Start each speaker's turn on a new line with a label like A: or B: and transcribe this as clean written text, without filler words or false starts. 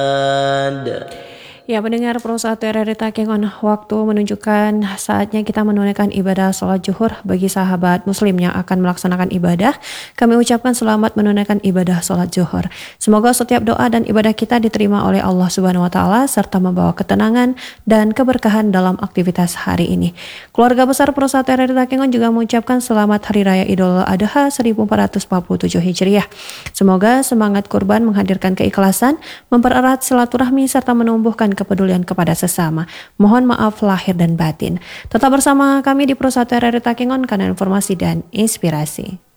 A: Ya, pendengar Pro 1 RRI Takengon, waktu menunjukkan saatnya kita menunaikan ibadah sholat zuhur. Bagi sahabat muslim yang akan melaksanakan ibadah, kami ucapkan selamat menunaikan ibadah sholat zuhur. Semoga setiap doa dan ibadah kita diterima oleh Allah Subhanahu wa Ta'ala serta membawa ketenangan dan keberkahan dalam aktivitas hari ini. Keluarga besar Pro 1 RRI Takengon juga mengucapkan selamat Hari Raya Idul Adha 1447 Hijriah. Semoga semangat kurban menghadirkan keikhlasan, mempererat silaturahmi serta menumbuhkan kepedulian kepada sesama. Mohon maaf lahir dan batin. Tetap bersama kami di Pro 1 RRI Takengon karena informasi dan inspirasi.